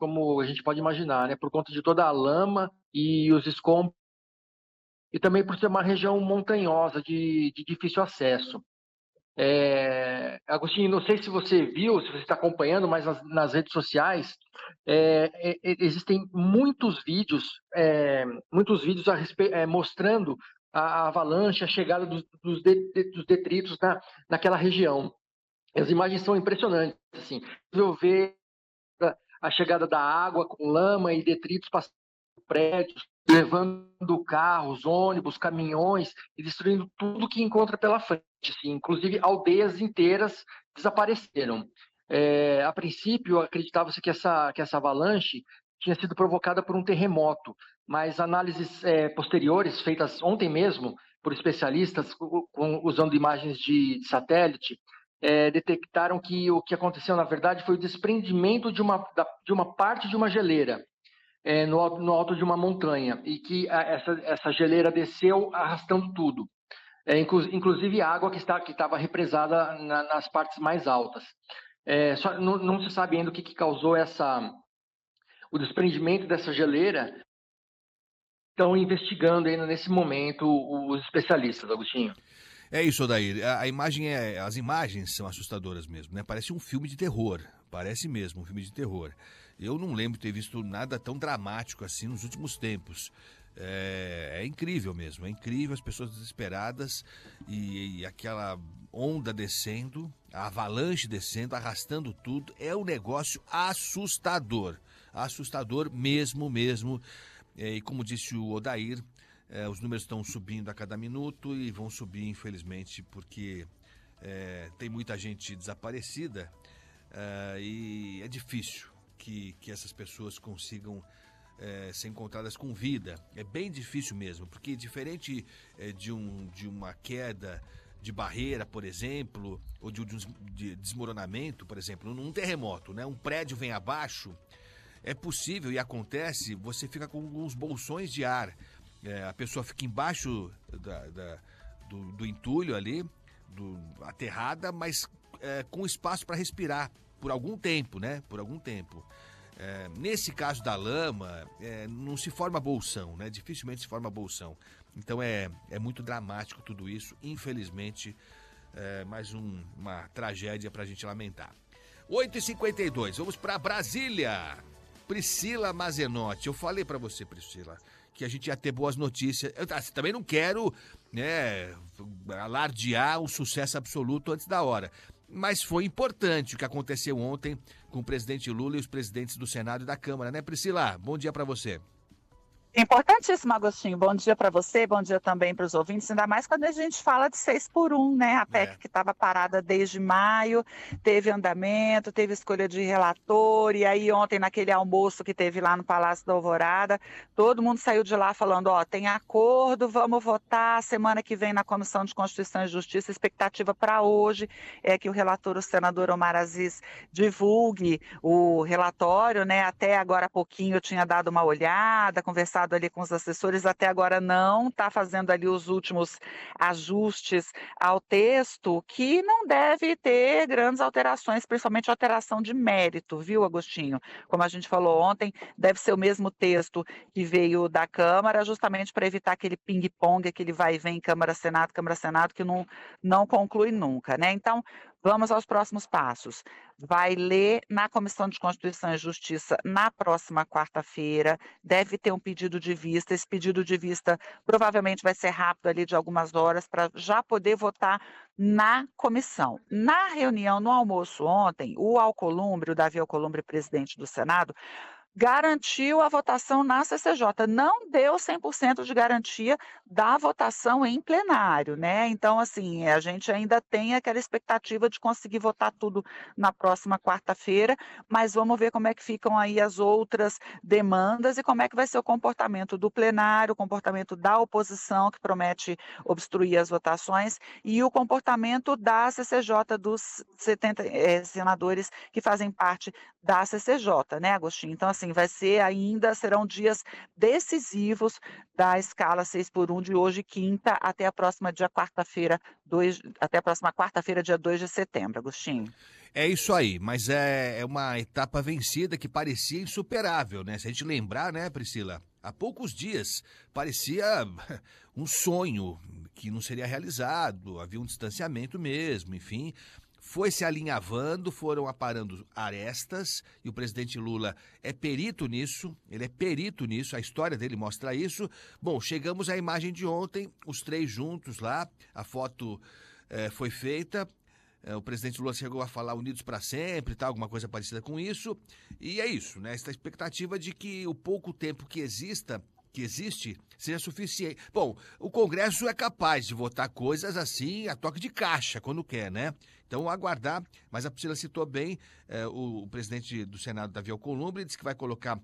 como a gente pode imaginar, né? Por conta de toda a lama e os escombros, e também por ser uma região montanhosa de difícil acesso. Agostinho, não sei se você viu, se você está acompanhando, mas nas redes sociais existem muitos vídeos mostrando a avalanche, a chegada dos detritos naquela região. As imagens são impressionantes, assim. Eu ver a chegada da água com lama e detritos passando por prédios, levando carros, ônibus, caminhões e destruindo tudo que encontra pela frente. Assim. Inclusive, aldeias inteiras desapareceram. A princípio, acreditava-se que essa avalanche tinha sido provocada por um terremoto, mas análises posteriores, feitas ontem mesmo por especialistas, usando imagens de satélite, detectaram que o que aconteceu, na verdade, foi o desprendimento de uma parte de uma geleira no alto de uma montanha, e que essa geleira desceu arrastando tudo, inclusive água que estava represada nas partes mais altas. Só não se sabe ainda o que causou o desprendimento dessa geleira. Estão investigando ainda nesse momento os especialistas, Agostinho. É isso, Odair. A imagem as imagens são assustadoras mesmo, né? Parece um filme de terror. Parece mesmo um filme de terror. Eu não lembro de ter visto nada tão dramático assim nos últimos tempos. É incrível mesmo, é incrível, as pessoas desesperadas e aquela onda descendo, a avalanche descendo, arrastando tudo. É um negócio assustador. Assustador mesmo. E como disse o Odair, os números estão subindo a cada minuto e vão subir, infelizmente, porque tem muita gente desaparecida e é difícil que essas pessoas consigam ser encontradas com vida. É bem difícil mesmo, porque diferente de uma queda de barreira, por exemplo, ou de desmoronamento, por exemplo, num terremoto, né? Um prédio vem abaixo, é possível e acontece, você fica com uns bolsões de ar. A pessoa fica embaixo do entulho ali, aterrada, mas com espaço para respirar por algum tempo, né? Por algum tempo. Nesse caso da lama, não se forma bolsão, né? Dificilmente se forma bolsão. Então é muito dramático tudo isso, infelizmente, mais uma tragédia para a gente lamentar. 8h52, vamos para Brasília. Priscila Mazenotti, eu falei para você, Priscila, que a gente ia ter boas notícias. Eu também não quero, né, alardear o sucesso absoluto antes da hora. Mas foi importante o que aconteceu ontem com o presidente Lula e os presidentes do Senado e da Câmara, né, Priscila? Bom dia para você. Importantíssimo, Agostinho. Bom dia para você, bom dia também para os ouvintes, ainda mais quando a gente fala de 6x1, né? A PEC que estava parada desde maio, teve andamento, teve escolha de relator, e aí ontem naquele almoço que teve lá no Palácio da Alvorada, todo mundo saiu de lá falando, tem acordo, vamos votar, semana que vem na Comissão de Constituição e Justiça, a expectativa para hoje é que o relator, o senador Omar Aziz, divulgue o relatório, né? Até agora há pouquinho eu tinha dado uma olhada, conversado ali com os assessores, até agora não está fazendo ali os últimos ajustes ao texto, que não deve ter grandes alterações, principalmente alteração de mérito, viu, Agostinho? Como a gente falou ontem, deve ser o mesmo texto que veio da Câmara, justamente para evitar aquele ping-pong, aquele vai e vem Câmara-Senado, que não conclui nunca, né? Então, vamos aos próximos passos. Vai ler na Comissão de Constituição e Justiça na próxima quarta-feira, deve ter um pedido de vista, esse pedido de vista provavelmente vai ser rápido ali de algumas horas para já poder votar na comissão. Na reunião, no almoço ontem, o Davi Alcolumbre, presidente do Senado, garantiu a votação na CCJ, não deu 100% de garantia da votação em plenário, né? Então, assim, a gente ainda tem aquela expectativa de conseguir votar tudo na próxima quarta-feira, mas vamos ver como é que ficam aí as outras demandas e como é que vai ser o comportamento do plenário, o comportamento da oposição, que promete obstruir as votações, e o comportamento da CCJ, dos 70 senadores que fazem parte da CCJ, né, Agostinho? Então, assim, assim, serão dias decisivos da escala 6x1 de hoje, quinta, até a próxima quarta-feira, dia 2 de setembro, Agostinho. É isso aí, mas é uma etapa vencida que parecia insuperável, né? Se a gente lembrar, né, Priscila? Há poucos dias parecia um sonho que não seria realizado, havia um distanciamento mesmo, enfim. Foi se alinhavando, foram aparando arestas e o presidente Lula é perito nisso, ele é perito nisso, a história dele mostra isso. Bom, chegamos à imagem de ontem, os três juntos lá, a foto foi feita. O presidente Lula chegou a falar unidos para sempre, tá, alguma coisa parecida com isso. E é isso, né? Essa expectativa de que o pouco tempo que existe, seja suficiente. Bom, o Congresso é capaz de votar coisas assim a toque de caixa, quando quer, né? Então, aguardar. Mas a Priscila citou bem, o presidente do Senado, Davi Alcolumbre, disse que vai colocar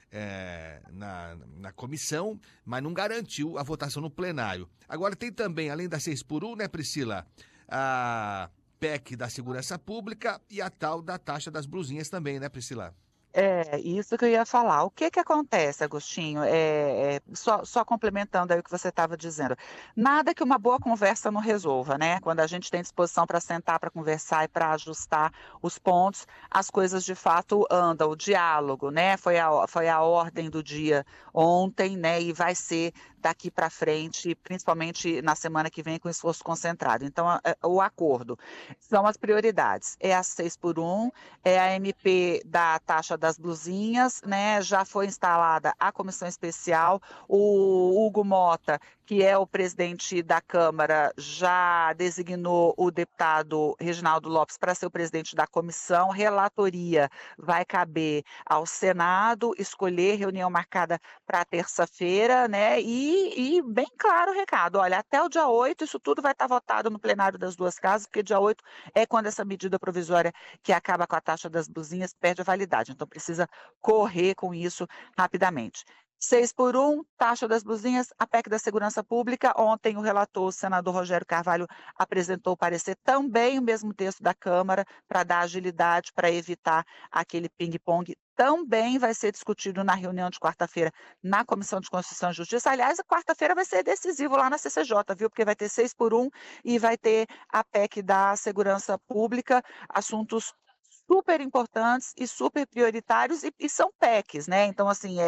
na comissão, mas não garantiu a votação no plenário. Agora tem também, além da 6x1, né, Priscila, a PEC da segurança pública e a tal da taxa das blusinhas também, né, Priscila? É, isso que eu ia falar. O que que acontece, Agostinho? Só complementando aí o que você estava dizendo. Nada que uma boa conversa não resolva, né? Quando a gente tem disposição para sentar, para conversar e para ajustar os pontos, as coisas de fato andam. O diálogo, né? Foi a ordem do dia ontem, né? E vai ser daqui para frente, principalmente na semana que vem, com esforço concentrado. Então, o acordo são as prioridades. É a 6x1, é a MP da taxa das blusinhas, né? Já foi instalada a comissão especial. O Hugo Mota, que é o presidente da Câmara, já designou o deputado Reginaldo Lopes para ser o presidente da comissão. Relatoria vai caber ao Senado escolher, reunião marcada para terça-feira, né? E bem claro o recado, olha, até o dia 8 isso tudo vai estar votado no plenário das duas casas, porque dia 8 é quando essa medida provisória que acaba com a taxa das blusinhas perde a validade. Então precisa correr com isso rapidamente. 6x1, taxa das blusinhas, a PEC da segurança pública. Ontem o relator, o senador Rogério Carvalho, apresentou o parecer, também o mesmo texto da Câmara, para dar agilidade, para evitar aquele ping-pong. Também vai ser discutido na reunião de quarta-feira na Comissão de Constituição e Justiça. Aliás, a quarta-feira vai ser decisivo lá na CCJ, viu? Porque vai ter 6x1 e vai ter a PEC da segurança pública, assuntos super importantes e super prioritários e são PECs, né? Então, assim,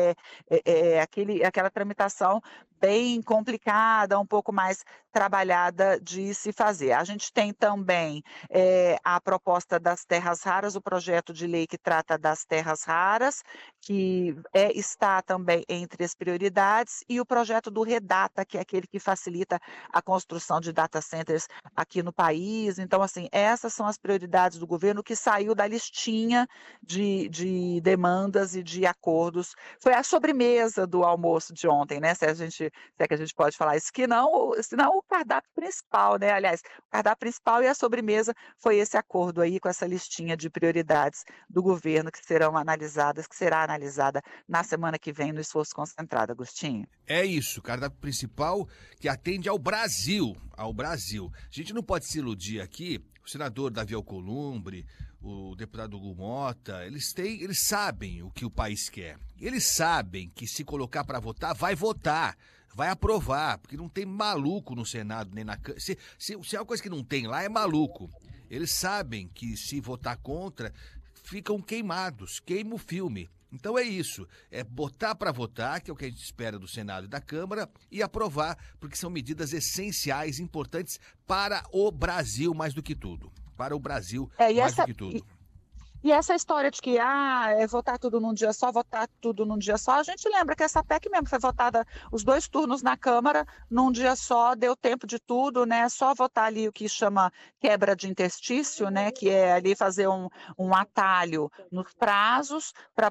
aquela tramitação bem complicada, um pouco mais trabalhada de se fazer. A gente tem também a proposta das terras raras, o projeto de lei que trata das terras raras, que está também entre as prioridades, e o projeto do Redata, que é aquele que facilita a construção de data centers aqui no país. Então, assim, essas são as prioridades do governo, que saiu da listinha de demandas e de acordos. Foi a sobremesa do almoço de ontem, né? Se é que a gente pode falar isso, que não, senão o cardápio principal, né? Aliás, o cardápio principal e a sobremesa foi esse acordo aí com essa listinha de prioridades do governo que será analisada na semana que vem no esforço concentrado, Agostinho. É isso, cardápio principal que atende ao Brasil, ao Brasil. A gente não pode se iludir aqui, o senador Davi Alcolumbre, o deputado Hugo Mota, eles sabem o que o país quer. Eles sabem que se colocar para votar, vai aprovar, porque não tem maluco no Senado, nem na Câmara. Se é uma coisa que não tem lá, é maluco. Eles sabem que se votar contra, ficam queimados, queima o filme. Então é isso, é botar para votar, que é o que a gente espera do Senado e da Câmara, e aprovar, porque são medidas essenciais, importantes para o Brasil mais do que tudo. Para o Brasil mais do que tudo. E essa história de que votar tudo num dia só, a gente lembra que essa PEC mesmo foi votada os 2 turnos na Câmara num dia só, deu tempo de tudo, né? Só votar ali o que chama quebra de interstício, né? Que é ali fazer um atalho nos prazos,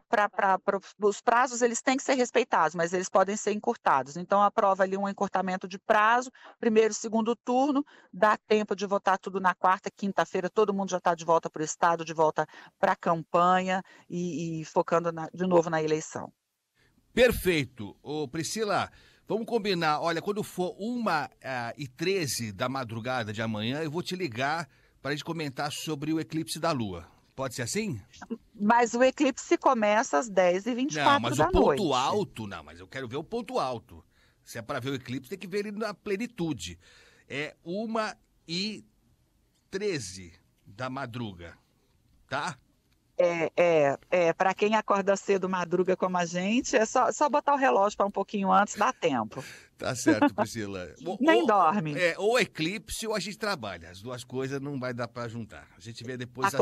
os prazos eles têm que ser respeitados, mas eles podem ser encurtados. Então aprova ali um encurtamento de prazo, primeiro, segundo turno, dá tempo de votar tudo na quarta, quinta-feira, todo mundo já está de volta para o Estado, de volta para a campanha e focando de novo na eleição. Perfeito. Ô, Priscila, vamos combinar. Olha, quando for 1h13 da madrugada de amanhã, eu vou te ligar para a gente comentar sobre o eclipse da Lua. Pode ser assim? Mas o eclipse começa às 10h24 Não, mas da o ponto noite. alto, não, mas eu quero ver o ponto alto. Se é para ver o eclipse, tem que ver ele na plenitude. É 1h13 da madruga, tá? Para quem acorda cedo, madruga como a gente, é só botar o relógio para um pouquinho antes, dá tempo. Tá certo, Priscila. Nem dorme. Ou eclipse ou a gente trabalha. As duas coisas não vai dar para juntar. A gente vê depois